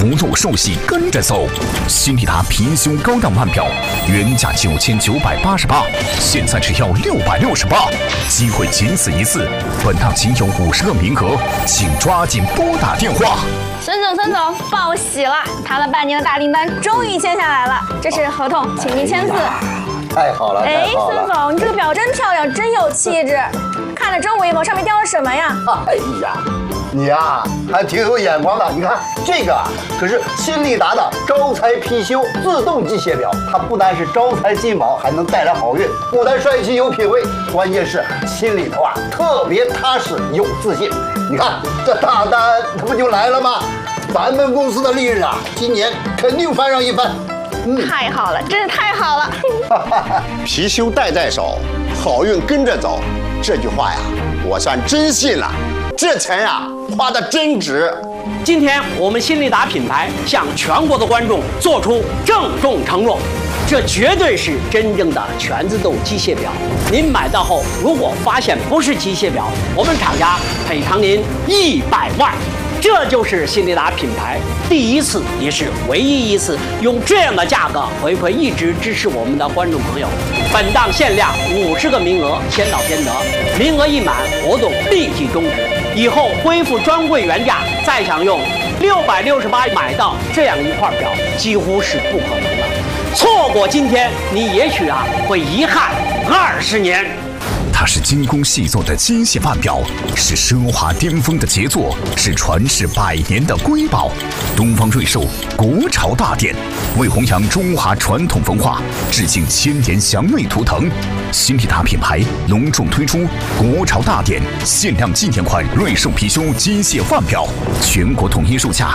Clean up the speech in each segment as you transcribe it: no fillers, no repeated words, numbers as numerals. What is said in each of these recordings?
福禄寿喜跟着走。新利达貔貅高档腕表，原价9988，现在只要668，机会仅此一次，本趟仅有50个名额，请抓紧拨打电话。 孙总，报喜了！谈了半年的大订单终于签下来了，这是合同，请您签字。 太好了！ 哎，孙总，你这个表真漂亮，真有气质，看着真威风。上面雕的什么呀？ 哎呀，你呀还挺有眼光的。你看这个啊，可是新利达的招财貔貅自动机械表，它不单是招财进宝，还能带来好运，不但帅气有品位，关键是心里头啊特别踏实有自信。你看这大单，它不就来了吗？咱们公司的利润啊，今年肯定翻上一番。 太好了，真是太好了！ 貔貅戴在手，好运跟着走。这句话呀，我算真信了。这钱呀，花的真值。 今天我们新利达品牌向全国的观众做出郑重承诺，这绝对是真正的全自动机械表。您买到后，如果发现不是机械表，我们厂家赔偿您100万。这就是新利达品牌第一次，也是唯一一次用这样的价格回馈一直支持我们的观众朋友。本档限量50个名额，先到先得，名额一满，活动立即终止。以后恢复专柜原价，再享用668买到这样一块表，几乎是不可能的。错过今天，你也许会遗憾20年。 它是精工细作的机械腕表，是奢华巅峰的杰作，是传世100年的瑰宝。东方瑞兽国潮大典，为弘扬中华传统文化，致敬千年祥瑞图腾。新利达品牌隆重推出国潮大典限量纪念款瑞兽貔貅机械腕表，全国统一售价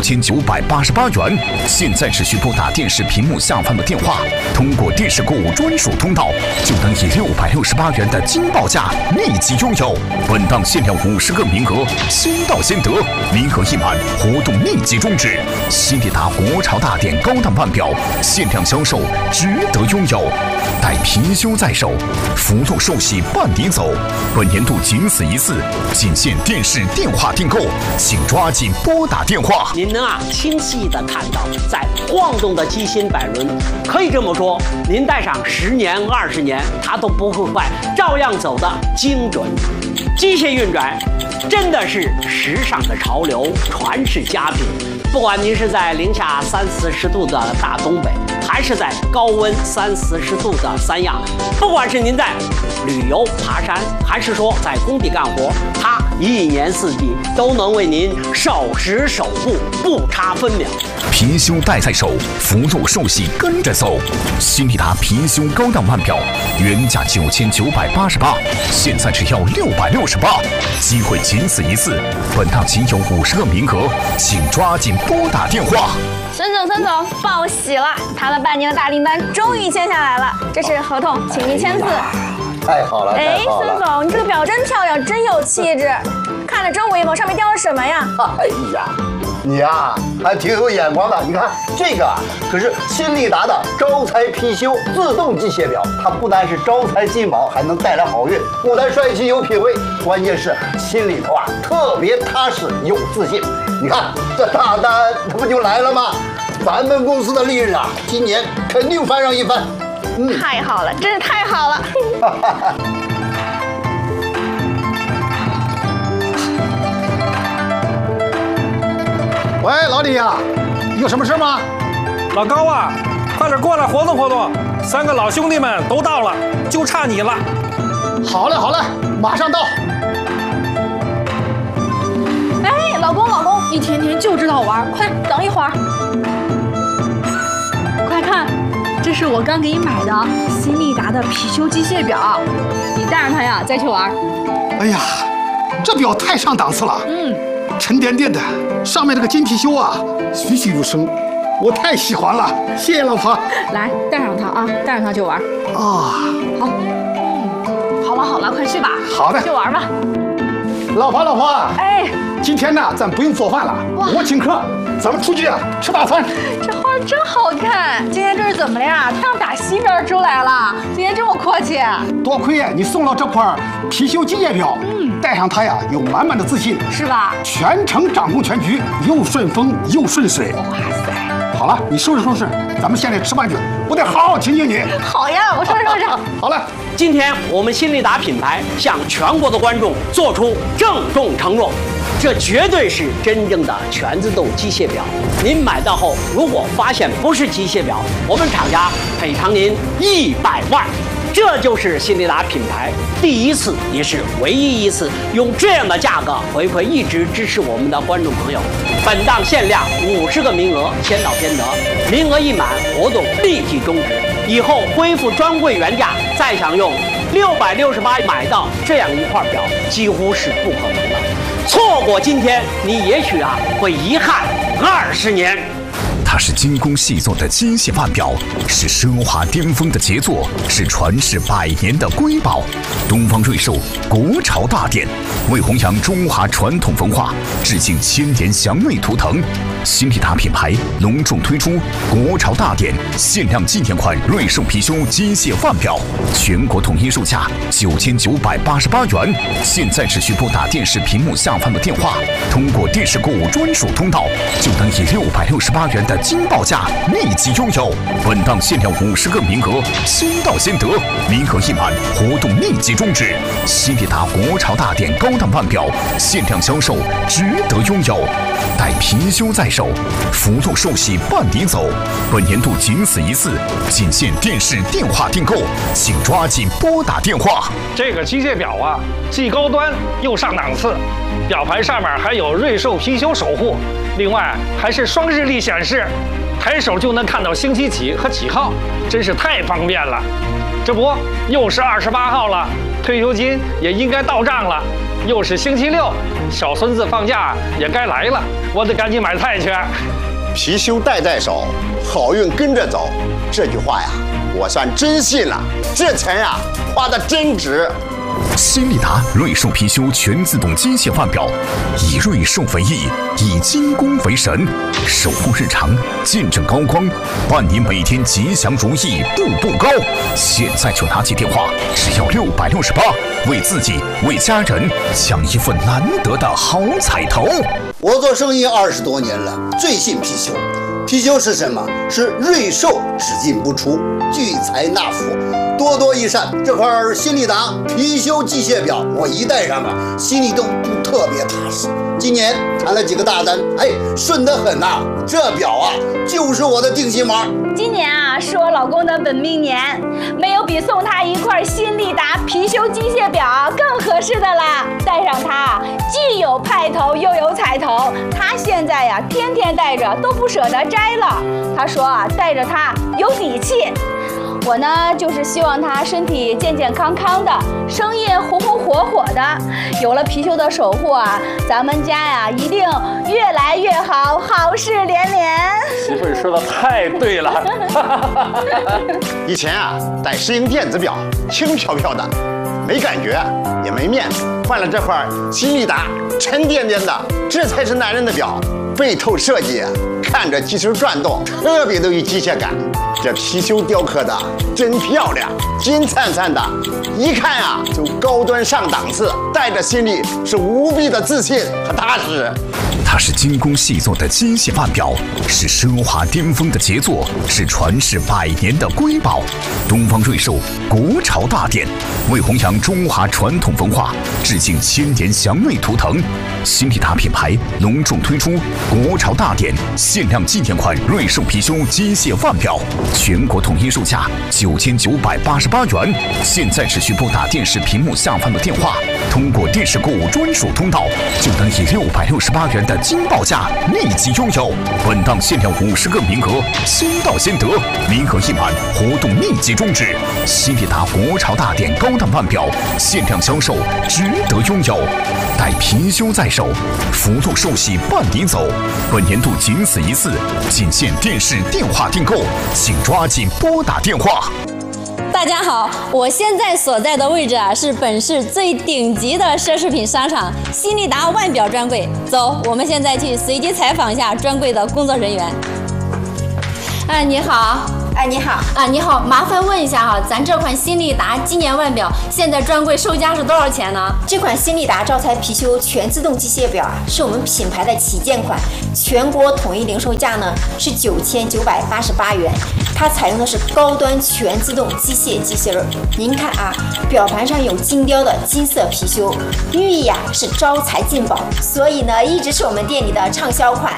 9988元。现在只需拨打电视屏幕下方的电话，通过电视购物专属通道，就能以668元的惊爆价立即拥有。本档限量50个名额，先到先得，名额一满，活动立即终止。新利达国潮大典高档腕表限量销售，值得拥有。待貔貅在手，福禄寿喜伴你走。本年度仅此一次，仅限电视电话订购，请抓紧拨打电话。 您能清晰地看到在晃动的机芯摆轮，可以这么说，您戴上10年、20年，它都不会坏，照样走得精准。机械运转真的是时尚的潮流，传世佳品。不管您是在零下30-40度的大东北，还是在高温30-40度的三亚，不管是您在旅游爬山，还是说在工地干活，它一年四季都能为您守时守护，不差分秒。 貔貅戴在手，福禄寿喜跟着走。新利达貔貅高档腕表，原价9988，现在只要668，机会仅此一次，本趟仅有50个名额，请抓紧拨打电话。 孙总，报喜了！谈了半年的大订单终于签下来了，这是合同，请您签字。 太好了！ 哎，孙总，你这个表真漂亮，真有气质，看着真威风。上面雕的什么呀？ 哎呀，你呀还挺有眼光的。你看这个啊，可是新利达的招财貔貅自动机械表，它不单是招财进宝，还能带来好运，不但帅气有品位，关键是心里头啊特别踏实有自信。你看这大单，它不就来了吗？咱们公司的利润啊，今年肯定翻上一番。 太好了，真是太好了！ 喂，老李呀，有什么事吗？ 老高啊，快点过来活动活动，3个老兄弟们都到了，就差你了。 好嘞，马上到。 哎，老公，一天天就知道玩，快等一会儿。快看，这是我刚给你买的新利达的貔貅机械表，你带上它呀，再去玩。 哎呀，这表太上档次了，沉甸甸的，上面这个金貔貅啊，栩栩如生，我太喜欢了，谢谢老婆。 来，带上它啊，带上它就玩。 啊， 好，好了，快去吧。 好的， 去玩吧。 老婆， 哎， 今天呢，咱不用做饭了，我请客， 咱们出去吃大餐。 这花真好看。今天这是怎么了呀？太阳打西边出来了，今天这么阔气。 多亏你送了这块貔貅机械表，带上它呀，有满满的自信， 是吧？ 全程掌控全局，又顺风又顺水。 哇塞！ 好了，你收拾收拾，咱们现在吃饭去，我得好好请请你。 好呀，我收拾收拾。 好了。 今天我们新力达品牌向全国的观众做出郑重承诺，这绝对是真正的全自动机械表。您买到后，如果发现不是机械表，我们厂家赔偿您100万。这就是新力达品牌第一次，也是唯一一次用这样的价格回馈一直支持我们的观众朋友。本档限量50个名额，先到先得，名额一满，活动立即终止。以后恢复专柜原价，再享用668买到这样一块表，几乎是不可能的。错过今天，你也许会遗憾20年。 它是精工细作的机械腕表，是奢华巅峰的杰作，是传世100年的瑰宝。东方瑞兽国潮大典，为弘扬中华传统文化，致敬千年祥瑞图腾。新力达品牌隆重推出国潮大典限量纪念款瑞兽貔貅机械腕表，全国统一售价9988元。现在只需拨打电视屏幕下方的电话，通过电视购物专属通道，就能以668元的惊爆价立即拥有。本档限量50个名额，先到先得，名额一满，活动立即终止。新力达国潮大典高档腕表限量销售，值得拥有。待貔貅在手，福禄寿喜伴你走。本年度仅此一次，仅限电视电话订购，请抓紧拨打电话。 这个机械表既高端又上档次，表盘上面还有瑞兽貔貅守护，另外还是双日历显示，抬手就能看到星期几和几号，真是太方便了。这不，又是28号了，退休金也应该到账了。又是星期六，小孙子放假也该来了，我得赶紧买菜去。 貔貅带在手，好运跟着走。这句话呀，我算真信了。这钱呀，花的真值。 新力达瑞兽貔貅全自动机械腕表，以瑞兽为翼，以精工为神，守护日常，见证高光，伴你每天吉祥如意，步步高。现在就拿起电话，只要668，为自己为家人抢一份难得的好彩头。 我做生意20多年了，最信貔貅。貔貅是什么？是瑞兽只进不出，聚财纳福，多多益善。这块新力达貔貅机械表，我一戴上心里都特别踏实。今年谈了几个大单，顺得很呐。这表就是我的定心丸。 今年是我老公的本命年，没有比送他一块新力达貔貅机械表更合适的啦。戴上它，既有派头又有彩头。他现在天天戴着，都不舍得摘了。他说戴着它有底气。我呢，就是希望他身体健健康康的，生意红红火火的。有了貔貅的守护咱们家一定越来越好，好事连连。 媳妇儿说的太对了。 以前戴石英电子表，轻飘飘的，没感觉，也没面子。换了这块新力达，沉甸甸的，这才是男人的表。背透设计，看着机身转动，特别的有机械感。这貔貅雕刻的真漂亮，金灿灿的，一看就高端上档次。戴着心里是无比的自信和踏实。 它是精工细作的机械腕表，是奢华巅峰的杰作，是传世100年的瑰宝。东方瑞兽国潮大典，为弘扬中华传统文化，致敬千年祥瑞图腾。新力达品牌隆重推出国潮大典限量纪念款瑞兽貔貅机械腕表，全国统一售价9988元。现在只需拨打电视屏幕下方的电话，通过电视购物专属通道，就能以668元的惊爆价立即拥有。本档限量50个名额，先到先得，名额一满，活动立即终止。新力达国潮大典高档腕表限量销售，值得拥有。待貔貅在手，福禄寿喜伴你走。本年度仅此一次，仅限电视电话订购，请抓紧拨打电话。 大家好，我现在所在的位置啊，是本市最顶级的奢侈品商场新力达腕表专柜。走，我们现在去随机采访一下专柜的工作人员。你好。你好你好，麻烦问一下哈，咱这款新力达纪念腕表现在专柜售价是多少钱呢？ 这款新力达招财貔貅全自动机械表啊，是我们品牌的旗舰款，全国统一零售价呢是9988元。它采用的是高端全自动机械轮。您看啊，表盘上有金雕的金色貔貅，寓意啊是招财进宝，所以呢一直是我们店里的畅销款。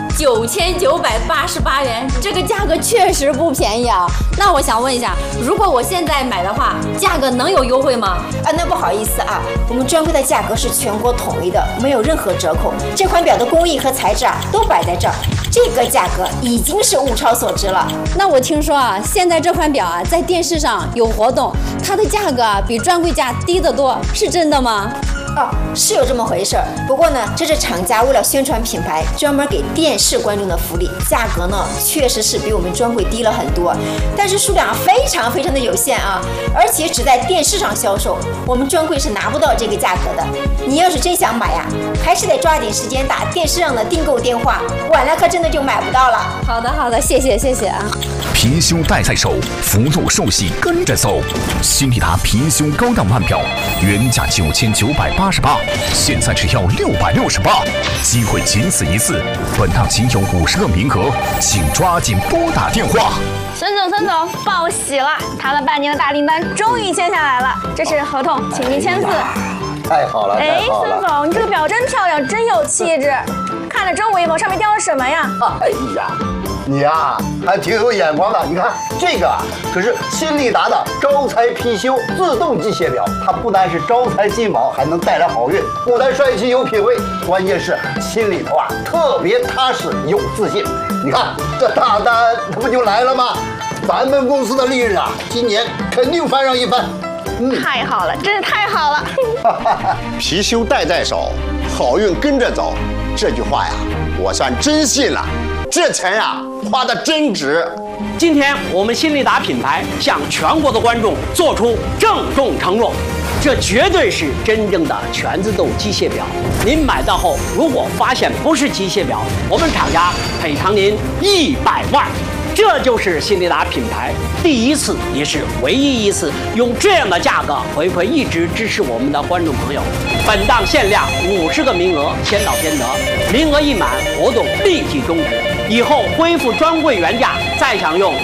9988元，这个价格确实不便宜啊。那我想问一下，如果我现在买的话，价格能有优惠吗？ 那不好意思啊，我们专柜的价格是全国统一的，没有任何折扣。这款表的工艺和材质啊都摆在这儿，这个价格已经是物超所值了。 那我听说啊，现在这款表啊在电视上有活动，它的价格啊比专柜价低得多，是真的吗？ 是有这么回事儿，不过呢，这是厂家为了宣传品牌，专门给电视观众的福利，价格呢确实是比我们专柜低了很多，但是数量非常的有限啊，而且只在电视上销售，我们专柜是拿不到这个价格的。你要是真想买呀，还是得抓紧时间打电视上的订购电话，晚了可真的就买不到了。 好的，谢谢啊。 貔貅戴在手，福禄寿喜跟着走。新力达貔貅高档腕表，原价9988，现在只要668，机会仅此一次，本档仅有50个名额，请抓紧拨打电话。 孙总，报喜了，谈了半年的大订单终于签下来了，这是合同，请您签字。 太好了， 孙总，你这个表真漂亮，真有气质，看了真威风，上面雕的什么呀？ 哎呀，你呀还挺有眼光的。你看这个啊，可是新力达的招财貔貅自动机械表，它不单是招财进宝，还能带来好运，不但帅气有品位，关键是心里头啊特别踏实有自信。你看这大单，它不就来了吗？咱们公司的利润啊，今年肯定翻上一番。 太好了，真是太好了。 貔貅戴在手，好运跟着走，这句话呀，我算真信了。这钱呀，花的真值。 今天我们新力达品牌向全国的观众做出郑重承诺，这绝对是真正的全自动机械表。您买到后，如果发现不是机械表，我们厂家赔偿您100万。这就是新力达品牌第一次，也是唯一一次用这样的价格回馈一直支持我们的观众朋友。本档限量50个名额，先到先得，名额一满，活动立即终止。以后恢复专柜原价，再享用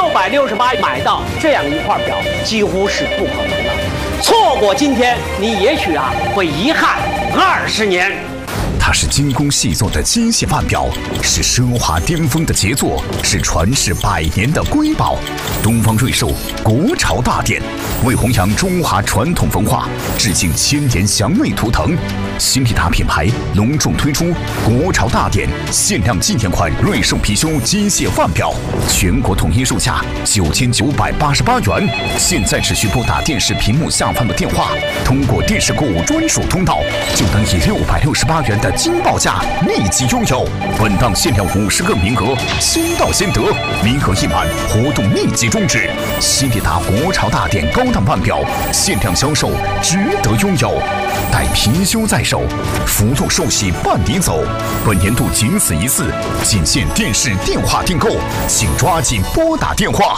668买到这样一块表，几乎是不可能的。错过今天，你也许会遗憾20年。 它是精工细作的机械腕表，是奢华巅峰的杰作，是传世100年的瑰宝。东方瑞兽国潮大典，为弘扬中华传统文化，致敬千年祥瑞图腾。新力达品牌隆重推出国潮大典限量纪念款瑞兽貔貅机械腕表，全国统一售价9988元。现在只需拨打电视屏幕下方的电话，通过电视购物专属通道，就能以668元的惊爆价立即拥有。本档限量50个名额，先到先得，名额一满，活动立即终止。新力达国潮大典高档腕表限量销售，值得拥有。待貔貅在手，福禄寿喜伴你走。本年度仅此一次，仅限电视电话订购，请抓紧拨打电话。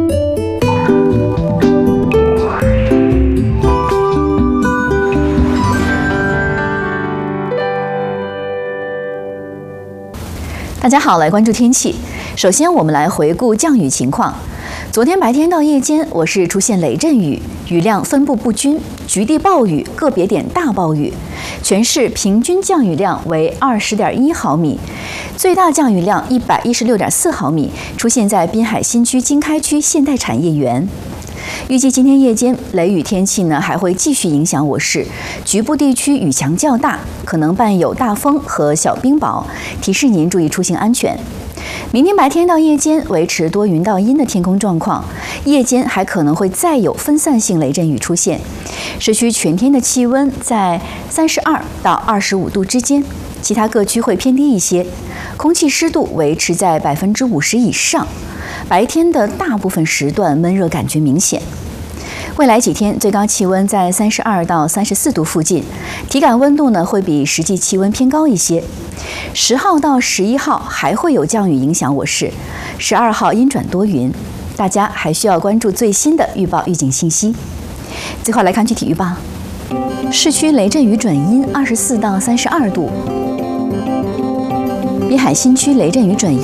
大家好，来关注天气。首先，我们来回顾降雨情况。昨天白天到夜间，我市出现雷阵雨，雨量分布不均，局地暴雨，个别点大暴雨。全市平均降雨量为20.1毫米，最大降雨量116.4毫米，出现在滨海新区经开区现代产业园。预计今天夜间雷雨天气还会继续影响我市，局部地区雨强较大，可能伴有大风和小冰雹，提示您注意出行安全。明天白天到夜间维持多云到阴的天空状况，夜间还可能会再有分散性雷阵雨出现。市区全天的气温在32到25度之间，其他各区会偏低一些，空气湿度维持在50%以上。 白天的大部分时段闷热感觉明显。未来几天最高气温在32到34度附近，体感温度呢会比实际气温偏高一些。10号到11号还会有降雨影响我市，12号阴转多云，大家还需要关注最新的预报预警信息。最后来看具体预报，市区雷阵雨准阴24到32度，滨海新区雷阵雨准阴